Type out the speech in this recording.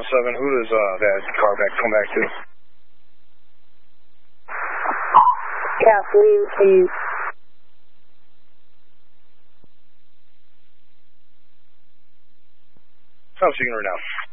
717, who does that car come back to? Kathleen, please. I'm seeing her now.